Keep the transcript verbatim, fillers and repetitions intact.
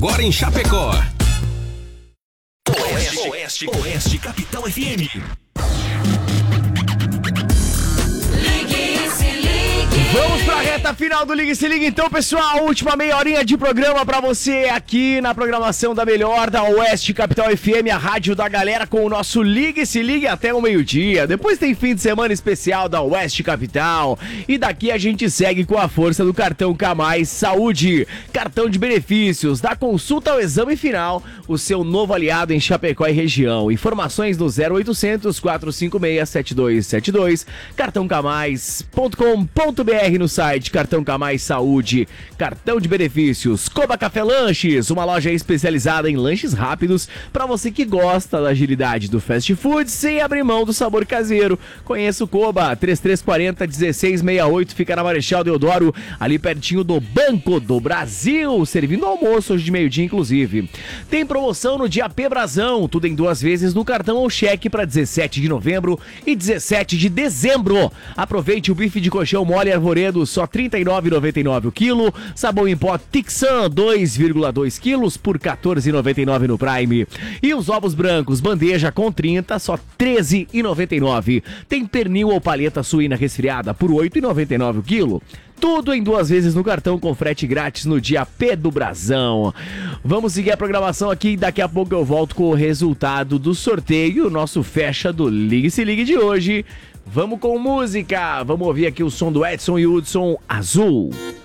agora em Chapecó. Oeste, Oeste, Oeste, Capital F M. Vamos pra reta final do Ligue Se Liga então, pessoal. Última meia horinha de programa pra você aqui na programação da melhor da Oeste Capital F M, a rádio da galera, com o nosso Ligue Se Liga até o meio-dia. Depois tem fim de semana especial da Oeste Capital. E daqui a gente segue com a força do cartão K Mais Saúde. Cartão de benefícios, da consulta ao exame final, o seu novo aliado em Chapecó e região. Informações no zero oitocentos, quatrocentos e cinquenta e seis, sete dois sete dois, cartão k mais ponto com ponto b r no site. Cartão K Mais Saúde, cartão de benefícios. Coba Café Lanches, uma loja especializada em lanches rápidos para você que gosta da agilidade do fast food sem abrir mão do sabor caseiro. Conheça o Coba, trinta e três quarenta, dezesseis sessenta e oito, fica na Marechal Deodoro, ali pertinho do Banco do Brasil, servindo almoço hoje de meio-dia, inclusive. Tem promoção no dia P Brasão, tudo em duas vezes no cartão ou cheque para dezessete de novembro e dezessete de dezembro. Aproveite o bife de colchão mole Arvoredo, só trinta e nove reais e noventa e nove centavos o quilo. Sabão em pó Tixan, dois vírgula dois quilos por quatorze reais e noventa e nove centavos no Prime. E os ovos brancos, bandeja com trinta, só treze reais e noventa e nove centavos. Tem pernil ou paleta suína resfriada por oito reais e noventa e nove centavos o quilo. Tudo em duas vezes no cartão com frete grátis no dia P do Brasão. Vamos seguir a programação aqui e daqui a pouco eu volto com o resultado do sorteio, o nosso fecha do Ligue Se Ligue de hoje. Vamos com música, vamos ouvir aqui o som do Edson e Hudson, Azul.